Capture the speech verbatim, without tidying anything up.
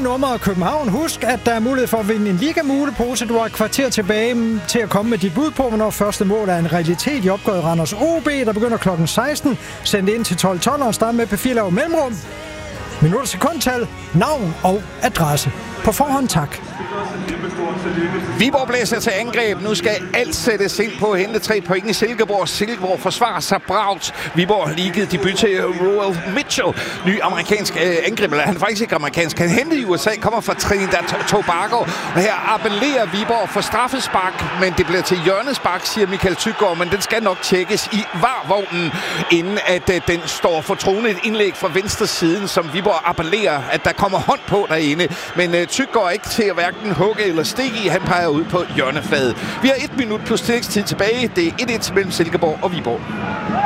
nummer af København. Husk, at der er mulighed for at vinde en ligamule-pose. Du har et kvarter tilbage til at komme med dit bud på, hvornår første mål er en realitet i opgøret Randers O B, der begynder klokken seksten. Send det ind til tolv tolv og start med P fire lav mellemrum. Minut og sekundtal, navn og adresse. På forhånd tak. Viborg blæser til angreb. Nu skal alt sættes ind på at hente tre point i Silkeborg. Silkeborg forsvarer sig bragt. Viborg lige givet debut til Roel Mitchell. Ny amerikansk øh, angriber. Han er faktisk ikke amerikansk. Han hentede i U S A, kommer fra Trinidad Tobago. Og her appellerer Viborg for straffespark, men det bliver til hjørnespark, siger Michael Tyggaard. Men den skal nok tjekkes i varvognen, inden at øh, den står for troende. Et indlæg fra venstre siden, som Viborg appellerer, at der kommer hånd på derinde. Men øh, Tyggaard er ikke til at hverken hugge eller stikke i. Han peger ud på hjørnefladet. Vi har et minut plus tillægstid tilbage. Det er et et mellem Silkeborg og Viborg.